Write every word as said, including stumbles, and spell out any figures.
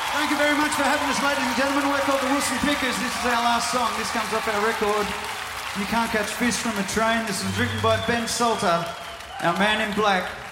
Thank you very much for having us, ladies and gentlemen. We're called the Wilson Pickers. This is our last song. This comes off our record, You Can't Catch Fish from a Train. This was written by Ben Salter, our man in black.